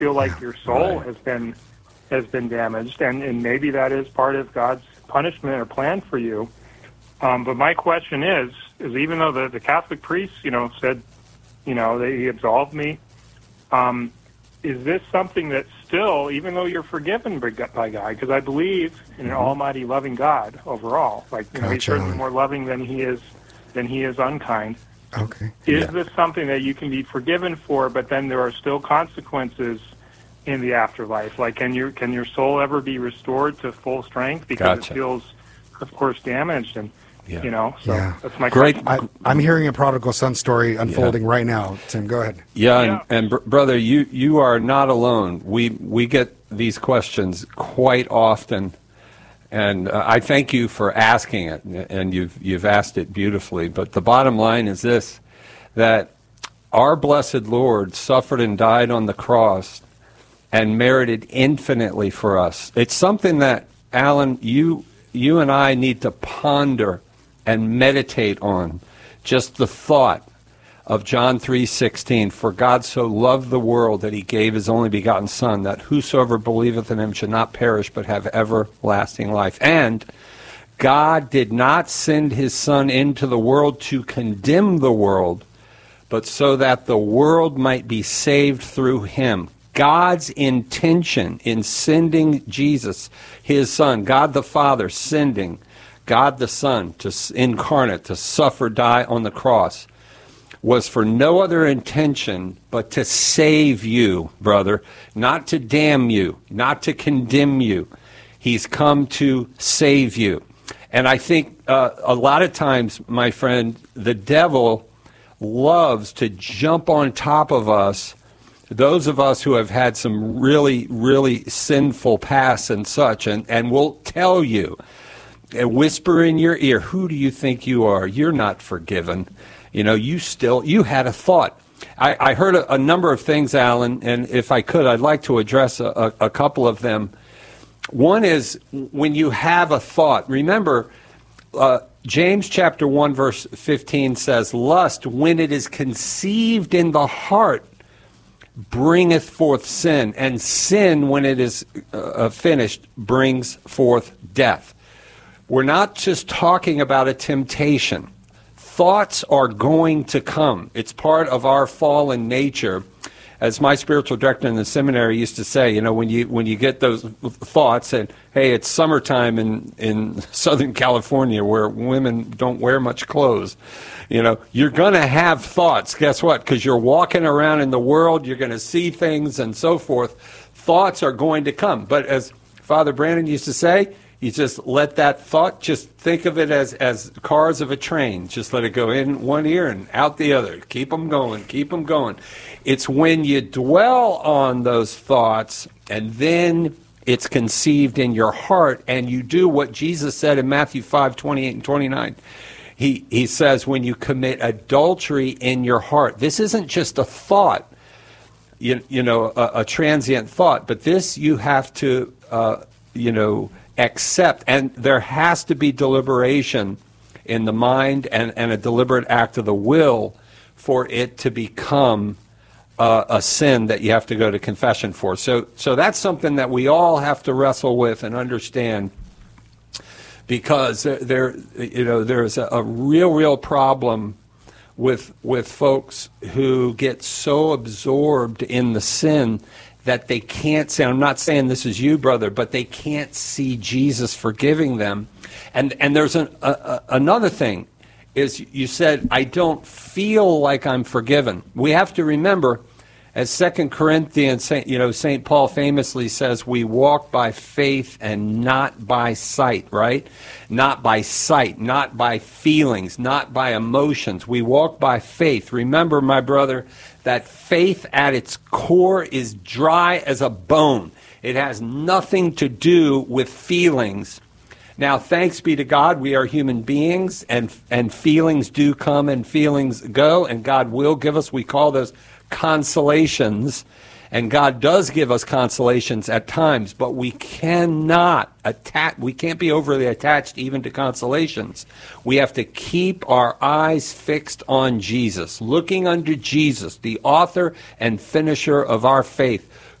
feel like your soul has been damaged, and maybe that is part of God's punishment or plan for you. But my question is even though the Catholic priest, said, he absolved me, is this something that still, even though you're forgiven by God, because I believe in an almighty loving God overall, he's certainly more loving than he is unkind. Okay. Is this something that you can be forgiven for, but then there are still consequences in the afterlife? Like, can your soul ever be restored to full strength because it feels, of course, damaged? And that's my question. I'm hearing a prodigal son story unfolding right now. Tim, go ahead. And brother, you are not alone. We get these questions quite often, and I thank you for asking it, and you've asked it beautifully. But the bottom line is this: that our blessed Lord suffered and died on the cross and merited infinitely for us. It's something that, Alan, you and I need to ponder and meditate on. Just the thought of John 3:16, for God so loved the world that he gave his only begotten Son, that whosoever believeth in him should not perish but have everlasting life. And God did not send his Son into the world to condemn the world, but so that the world might be saved through him. God's intention in sending Jesus, his Son, God the Father sending God the Son to incarnate, to suffer, die on the cross, was for no other intention but to save you, brother, not to damn you, not to condemn you. He's come to save you. And I think a lot of times, my friend, the devil loves to jump on top of us, those of us who have had some really, really sinful pasts and such, and will tell you, and whisper in your ear, who do you think you are? You're not forgiven. You had a thought. I heard a number of things, Alan, and if I could, I'd like to address a couple of them. One is when you have a thought. Remember, James chapter 1, verse 15 says, lust, when it is conceived in the heart, bringeth forth sin, and sin, when it is finished, brings forth death. We're not just talking about a temptation. Thoughts are going to come. It's part of our fallen nature. As my spiritual director in the seminary used to say, when you get those thoughts, and hey, it's summertime in Southern California where women don't wear much clothes, you're going to have thoughts. Guess what? Because you're walking around in the world, you're going to see things and so forth. Thoughts are going to come. But as Father Brandon used to say, you just let that thought, just think of it as cars of a train. Just let it go in one ear and out the other. Keep them going, keep them going. It's when you dwell on those thoughts and then it's conceived in your heart and you do what Jesus said in Matthew 5:28 and 29. He says when you commit adultery in your heart. This isn't just a thought, a transient thought, but this you have to, accept, and there has to be deliberation in the mind and a deliberate act of the will for it to become a sin that you have to go to confession for. So that's something that we all have to wrestle with and understand, because there's a real problem with folks who get so absorbed in the sin that they can't see. I'm not saying this is you, brother, but they can't see Jesus forgiving them. And there's another thing, is you said, I don't feel like I'm forgiven. We have to remember, as 2 Corinthians, St. Paul famously says, we walk by faith and not by sight, right? Not by sight, not by feelings, not by emotions. We walk by faith. Remember, my brother, that faith at its core is dry as a bone. It has nothing to do with feelings. Now, thanks be to God, we are human beings, and feelings do come and feelings go, and God will give us, we call those consolations, and God does give us consolations at times, but we can't be overly attached even to consolations. We have to keep our eyes fixed on Jesus, looking unto Jesus, the author and finisher of our faith,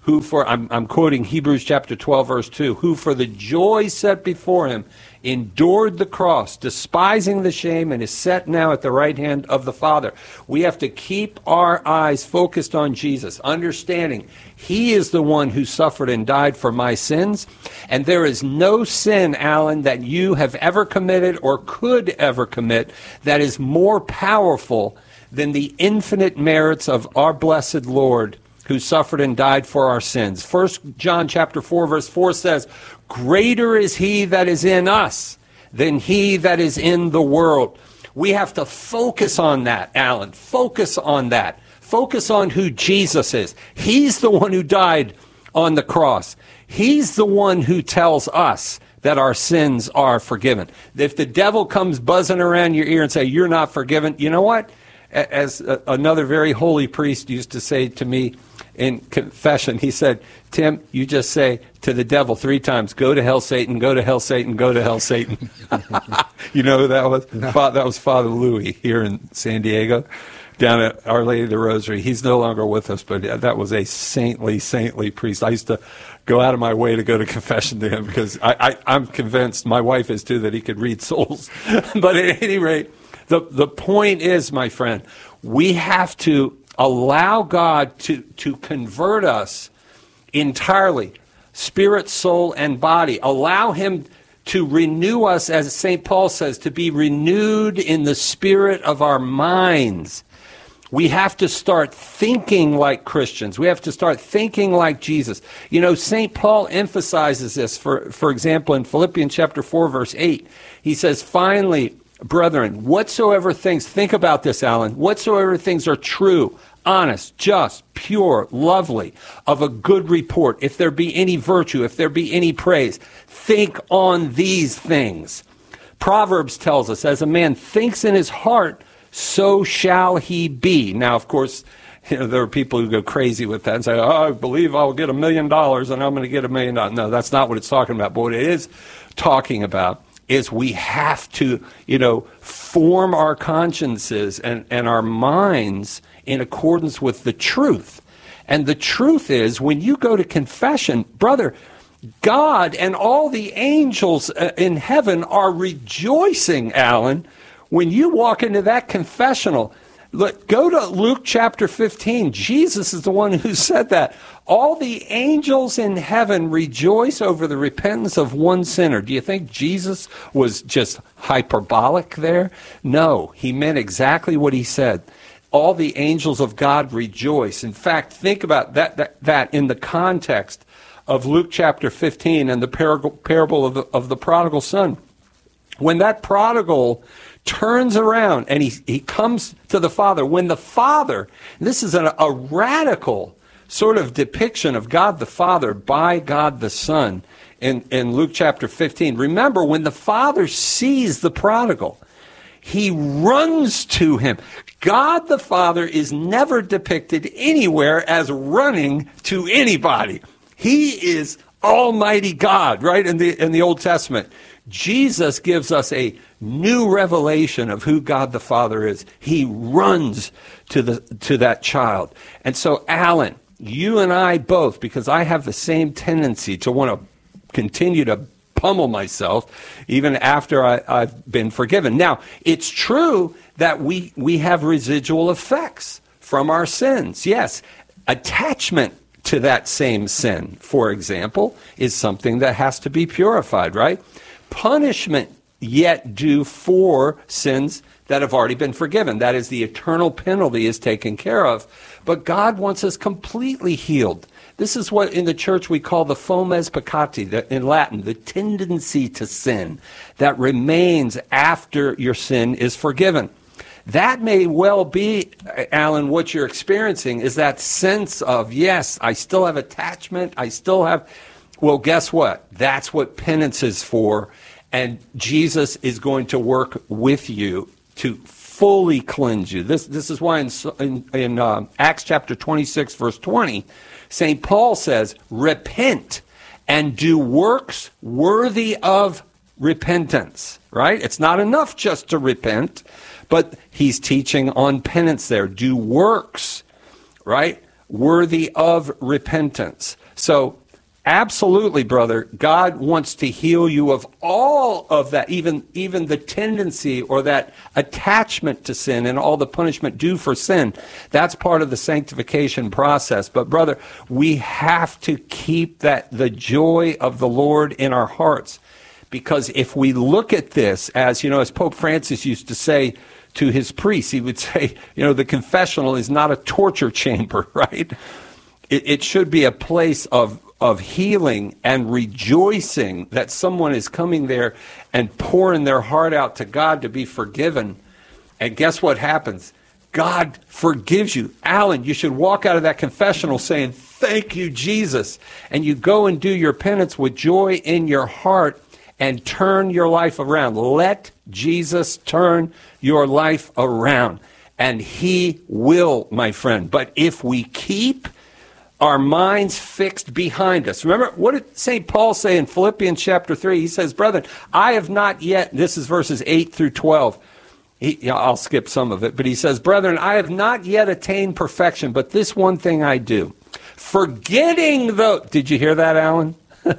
I'm quoting Hebrews chapter 12, verse 2, who for the joy set before him endured the cross, despising the shame, and is set now at the right hand of the Father. We have to keep our eyes focused on Jesus, understanding he is the one who suffered and died for my sins, and there is no sin, Alan, that you have ever committed or could ever commit that is more powerful than the infinite merits of our blessed Lord who suffered and died for our sins. 1 John chapter 4, verse 4 says, greater is he that is in us than he that is in the world. We have to focus on that, Alan. Focus on that. Focus on who Jesus is. He's the one who died on the cross. He's the one who tells us that our sins are forgiven. If the devil comes buzzing around your ear and say, you're not forgiven, you know what? As another very holy priest used to say to me in confession, he said, Tim, you just say to the devil 3 times, go to hell, Satan, go to hell, Satan, go to hell, Satan. You know who that was? No. That was Father Louis here in San Diego, down at Our Lady of the Rosary. He's no longer with us, but that was a saintly priest. I used to go out of my way to go to confession to him because I'm convinced, my wife is too, that he could read souls. But at any rate, the point is, my friend, we have to allow God to convert us entirely, spirit, soul, and body. Allow him to renew us, as St. Paul says, to be renewed in the spirit of our minds. We have to start thinking like Christians. We have to start thinking like Jesus. You know, St. Paul emphasizes this, for example, in Philippians chapter 4, verse 8. He says, finally, brethren, whatsoever things, think about this, Alan, whatsoever things are true, honest, just, pure, lovely, of a good report, if there be any virtue, if there be any praise, think on these things. Proverbs tells us, as a man thinks in his heart, so shall he be. Now, of course, you know, there are people who go crazy with that and say, oh, I believe I'll get $1 million and I'm going to get $1 million. No, that's not what it's talking about. But what it is talking about is we have to, form our consciences and our minds in accordance with the truth. And the truth is, when you go to confession, brother, God and all the angels in heaven are rejoicing, Alan, when you walk into that confessional. Look, go to Luke chapter 15. Jesus is the one who said that. All the angels in heaven rejoice over the repentance of one sinner. Do you think Jesus was just hyperbolic there? No, he meant exactly what he said. All the angels of God rejoice. In fact, think about that in the context of Luke chapter 15 and the parable of the prodigal son. When that prodigal turns around and he comes to the Father, when the Father, this is a radical sort of depiction of God the Father by God the Son in Luke chapter 15. Remember, when the Father sees the prodigal, he runs to him. God the Father is never depicted anywhere as running to anybody. He is Almighty God, right, in the Old Testament. Jesus gives us a new revelation of who God the Father is. He runs to that child. And so, Alan, you and I both, because I have the same tendency to want to continue to pummel myself even after I've been forgiven. Now, it's true that we have residual effects from our sins. Yes, attachment to that same sin, for example, is something that has to be purified, right? Punishment yet due for sins that have already been forgiven. That is, the eternal penalty is taken care of. But God wants us completely healed. This is what in the church we call the fomes peccati, in Latin, the tendency to sin that remains after your sin is forgiven. That may well be, Alan, what you're experiencing is that sense of, yes, I still have attachment, I still have... Well, guess what? That's what penance is for, and Jesus is going to work with you to fully cleanse you. This is why in Acts chapter 26, verse 20, St. Paul says, repent and do works worthy of repentance, right? It's not enough just to repent, but he's teaching on penance there. Do works, right, worthy of repentance. So, absolutely, brother, God wants to heal you of all of that, even the tendency or that attachment to sin and all the punishment due for sin. That's part of the sanctification process. But, brother, we have to keep the joy of the Lord in our hearts. Because if we look at this as Pope Francis used to say to his priests, he would say, the confessional is not a torture chamber, right? It should be a place of healing and rejoicing that someone is coming there and pouring their heart out to God to be forgiven. And guess what happens? God forgives you. Alan, you should walk out of that confessional saying, "Thank you, Jesus." And you go and do your penance with joy in your heart and turn your life around. Let Jesus turn your life around. And he will, my friend. But if we keep our minds fixed behind us. Remember, what did St. Paul say in Philippians chapter 3? He says, "Brethren, I have not yet," this is verses 8 through 12. I'll skip some of it, but he says, "Brethren, I have not yet attained perfection, but this one thing I do. Forgetting the..." Did you hear that, Alan?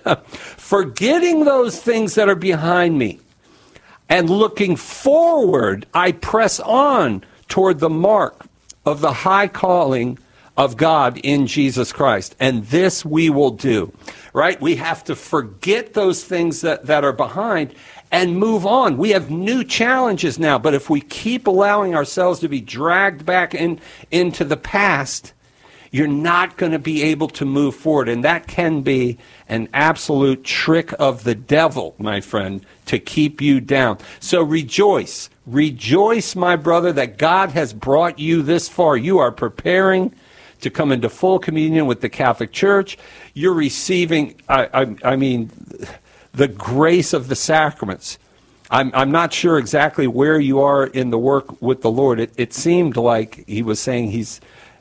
"Forgetting those things that are behind me, and looking forward, I press on toward the mark of the high calling of God in Jesus Christ." And this we will do, right? We have to forget those things that are behind and move on. We have new challenges now, but if we keep allowing ourselves to be dragged back into the past, you're not going to be able to move forward. And that can be an absolute trick of the devil, my friend, to keep you down. So rejoice. Rejoice, my brother, that God has brought you this far. You are preparing to come into full communion with the Catholic Church. You're receiving, the grace of the sacraments. I'm not sure exactly where you are in the work with the Lord. It seemed like he was saying he's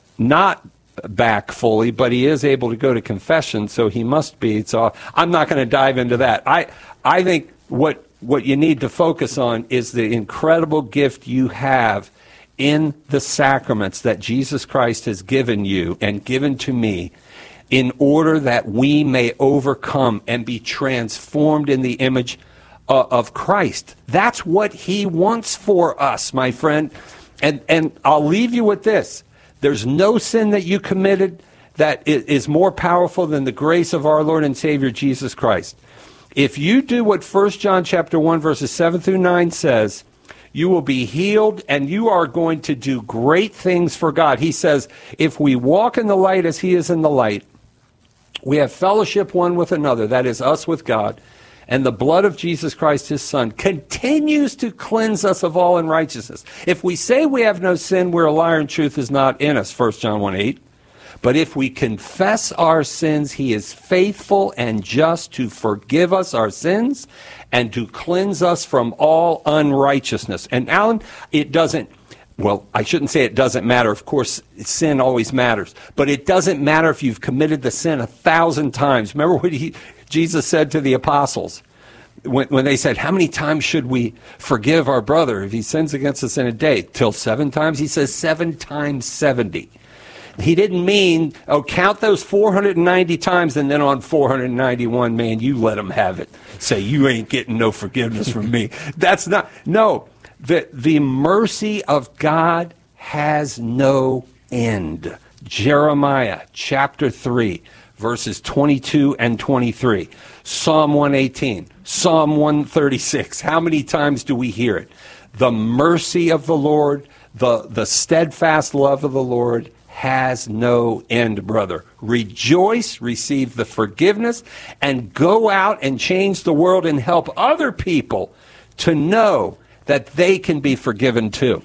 not back fully, but he is able to go to confession, so he must be. So I'm not going to dive into that. I think what you need to focus on is the incredible gift you have in the sacraments that Jesus Christ has given you and given to me in order that we may overcome and be transformed in the image of Christ. That's what he wants for us, my friend. And I'll leave you with this. There's no sin that you committed that is more powerful than the grace of our Lord and Savior Jesus Christ. If you do what 1 John chapter 1 verses 7 through 9 says, you will be healed and you are going to do great things for God. He says, if we walk in the light as he is in the light, we have fellowship one with another, that is us with God, and the blood of Jesus Christ, his Son, continues to cleanse us of all unrighteousness. If we say we have no sin, we're a liar and truth is not in us, 1 John 1:8. But if we confess our sins, he is faithful and just to forgive us our sins and to cleanse us from all unrighteousness. And Alan, it doesn't, well, I shouldn't say it doesn't matter. Of course, sin always matters. But it doesn't matter if you've committed the sin 1,000 times. Remember what Jesus said to the apostles when they said, how many times should we forgive our brother if he sins against us in a day? Till 7 times? He says 7 times 70. He didn't mean, count those 490 times and then on 491, man, you let him have it. Say, you ain't getting no forgiveness from me. That's not, no. The mercy of God has no end. Jeremiah chapter 3, verses 22 and 23. Psalm 118, Psalm 136. How many times do we hear it? The mercy of the Lord, the steadfast love of the Lord has no end, brother. Rejoice, receive the forgiveness, and go out and change the world and help other people to know that they can be forgiven too.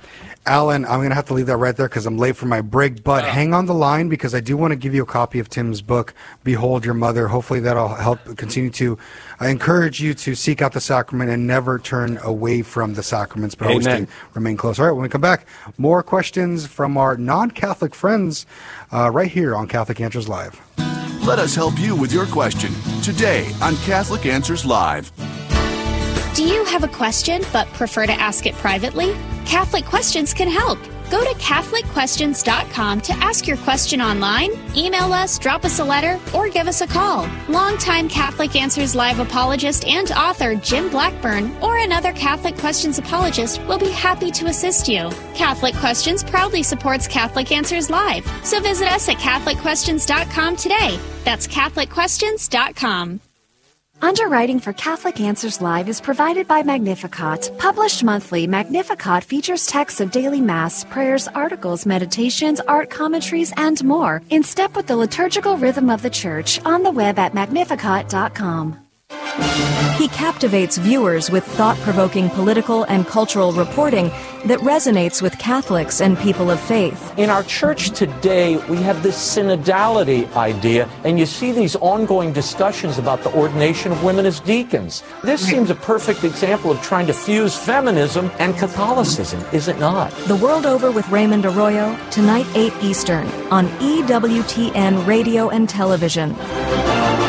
Alan, I'm going to have to leave that right there because I'm late for my break, but hang on the line because I do want to give you a copy of Tim's book, Behold Your Mother. Hopefully that'll help continue to encourage you to seek out the sacrament and never turn away from the sacraments, but always remain close. All right, when we come back, more questions from our non-Catholic friends right here on Catholic Answers Live. Let us help you with your question today on Catholic Answers Live. Do you have a question but prefer to ask it privately? Catholic Questions can help. Go to CatholicQuestions.com to ask your question online, email us, drop us a letter, or give us a call. Longtime Catholic Answers Live apologist and author Jim Blackburn or another Catholic Questions apologist will be happy to assist you. Catholic Questions proudly supports Catholic Answers Live, so visit us at CatholicQuestions.com today. That's CatholicQuestions.com. Underwriting for Catholic Answers Live is provided by Magnificat. Published monthly, Magnificat features texts of daily Mass, prayers, articles, meditations, art commentaries, and more, in step with the liturgical rhythm of the Church, on the web at magnificat.com. He captivates viewers with thought-provoking political and cultural reporting that resonates with Catholics and people of faith. In our church today, we have this synodality idea, and you see these ongoing discussions about the ordination of women as deacons. This seems a perfect example of trying to fuse feminism and Catholicism, is it not? The World Over with Raymond Arroyo, tonight 8 Eastern, on EWTN Radio and Television.